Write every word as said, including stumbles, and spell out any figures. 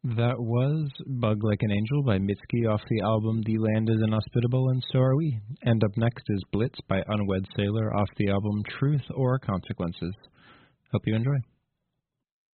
That was Bug Like an Angel by Mitski off the album The Land is Inhospitable and So Are We. And up next is Blitz by Unwed Sailor off the album Truth or Consequences. Hope you enjoy.